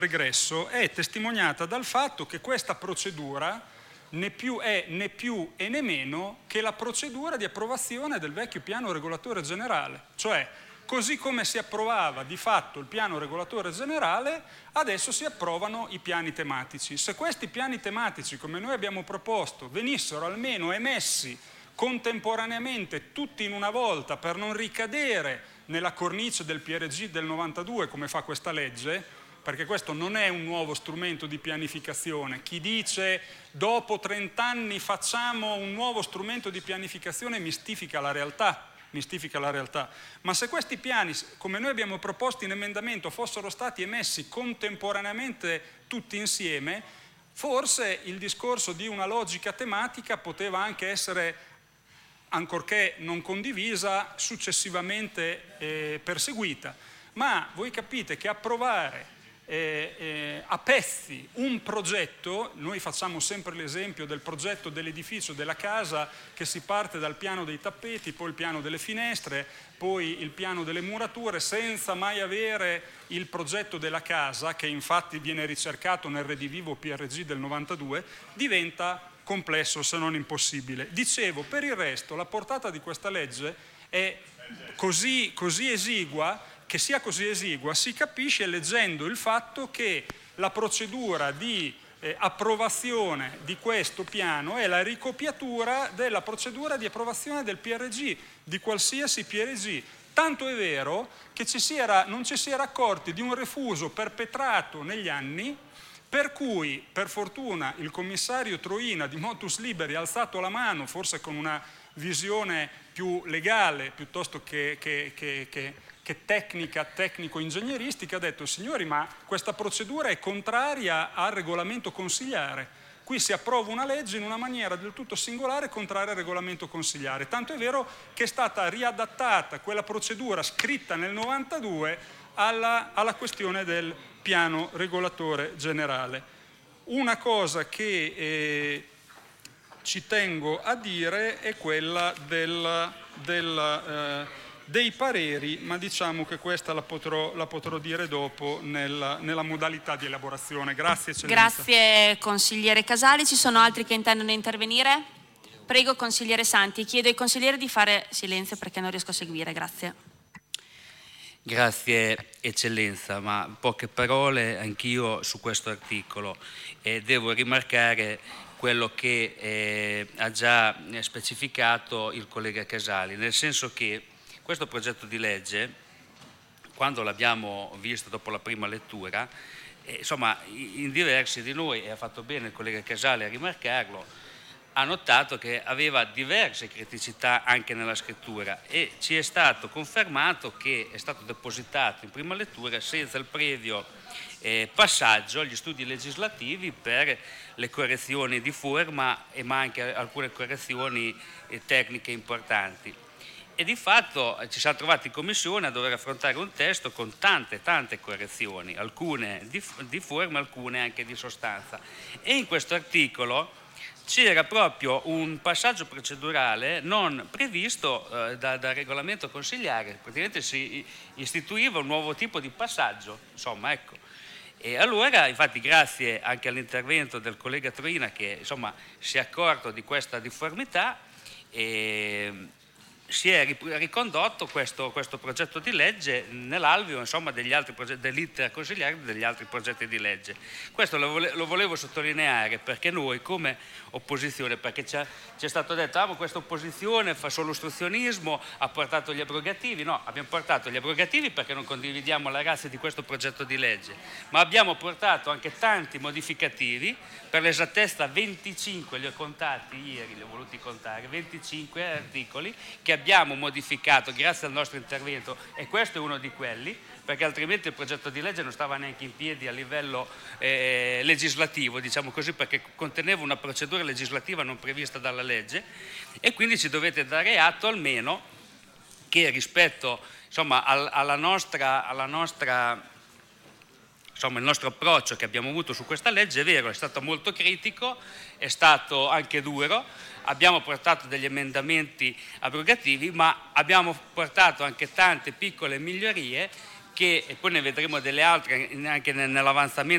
regresso è testimoniata dal fatto che questa procedura né più è né più e né meno che la procedura di approvazione del vecchio piano regolatore generale. Cioè, così come si approvava di fatto il piano regolatore generale, adesso si approvano i piani tematici. Se questi piani tematici, come noi abbiamo proposto, venissero almeno emessi contemporaneamente tutti in una volta per non ricadere nella cornice del PRG del 92 come fa questa legge, perché questo non è un nuovo strumento di pianificazione. Chi dice dopo 30 anni facciamo un nuovo strumento di pianificazione mistifica la realtà. Ma se questi piani, come noi abbiamo proposto in emendamento, fossero stati emessi contemporaneamente tutti insieme, forse il discorso di una logica tematica poteva anche essere, ancorché non condivisa, successivamente perseguita. Ma voi capite che approvare a pezzi un progetto, noi facciamo sempre l'esempio del progetto dell'edificio, della casa, che si parte dal piano dei tappeti, poi il piano delle finestre, poi il piano delle murature, senza mai avere il progetto della casa, che infatti viene ricercato nel redivivo PRG del 92, diventa complesso se non impossibile. Dicevo, per il resto la portata di questa legge è così esigua. Che sia così esigua si capisce leggendo il fatto che la procedura di approvazione di questo piano è la ricopiatura della procedura di approvazione del PRG, di qualsiasi PRG. Tanto è vero che non ci si era accorti di un refuso perpetrato negli anni, per cui, per fortuna, il commissario Troina di Motus Liberi ha alzato la mano, forse con una visione più legale piuttosto che tecnica, tecnico-ingegneristica, ha detto: signori, ma questa procedura è contraria al regolamento consiliare. Qui si approva una legge in una maniera del tutto singolare, contraria al regolamento consiliare. Tanto è vero che è stata riadattata quella procedura scritta nel 92 alla questione del piano regolatore generale. Una cosa che ci tengo a dire è quella dei pareri, ma diciamo che questa la potrò dire dopo nella modalità di elaborazione. Grazie, Eccellenza. Grazie, consigliere Casali. Ci sono altri che intendono intervenire? Prego, consigliere Santi. Chiedo ai consiglieri di fare silenzio perché non riesco a seguire. Grazie. Grazie Eccellenza, ma poche parole anch'io su questo articolo. Devo rimarcare quello che ha già specificato il collega Casali, nel senso che questo progetto di legge, quando l'abbiamo visto dopo la prima lettura, insomma, in diversi di noi, e ha fatto bene il collega Casali a rimarcarlo, ha notato che aveva diverse criticità anche nella scrittura e ci è stato confermato che è stato depositato in prima lettura senza il previo passaggio agli studi legislativi per le correzioni di forma ma anche alcune correzioni tecniche importanti. E di fatto ci siamo trovati in commissione a dover affrontare un testo con tante correzioni, alcune di forma, alcune anche di sostanza. E in questo articolo c'era proprio un passaggio procedurale non previsto dal regolamento consiliare, praticamente si istituiva un nuovo tipo di passaggio, insomma, ecco. E allora, infatti, grazie anche all'intervento del collega Troina che insomma si è accorto di questa difformità, si è ricondotto questo progetto di legge nell'alveo insomma degli altri dell'iter consiliare degli altri progetti di legge. Questo lo volevo sottolineare perché noi come opposizione, perché ci è stato detto ma questa opposizione fa solo ostruzionismo, ha portato gli abrogativi. No, abbiamo portato gli abrogativi perché non condividiamo la razza di questo progetto di legge, ma abbiamo portato anche tanti modificativi, per l'esattezza 25, li ho contati ieri, li ho voluti contare, 25 articoli che abbiamo modificato grazie al nostro intervento, e questo è uno di quelli, perché altrimenti il progetto di legge non stava neanche in piedi a livello legislativo, diciamo così, perché conteneva una procedura legislativa non prevista dalla legge, e quindi ci dovete dare atto almeno che rispetto insomma alla nostra insomma, il nostro approccio che abbiamo avuto su questa legge, è vero, è stato molto critico, è stato anche duro, abbiamo portato degli emendamenti abrogativi, ma abbiamo portato anche tante piccole migliorie che, e poi ne vedremo delle altre anche nell'avanzamento